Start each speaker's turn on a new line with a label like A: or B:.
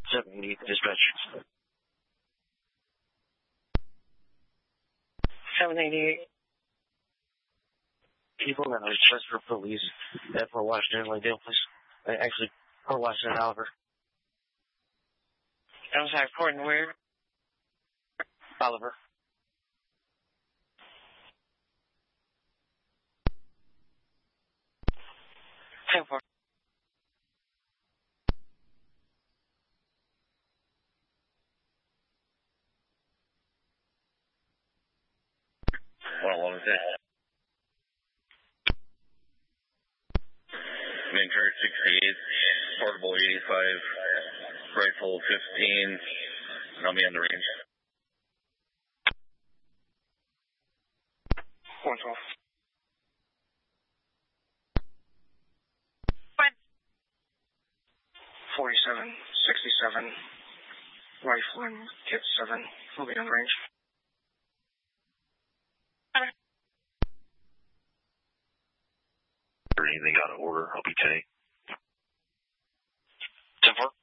A: 780 dispatch. 788. People that are request for police at Port Washington, Lakedale, please. Actually, Port Washington, Oliver. I'm sorry, Port and where? Oliver. 10-4.
B: What was that? Venture 68, portable 85, rifle 15, and I'll be on the range.
A: 112. 47, 67, rifle and kit 7, will be on the range.
C: Anything out of order, I'll be 10.
A: 10-4.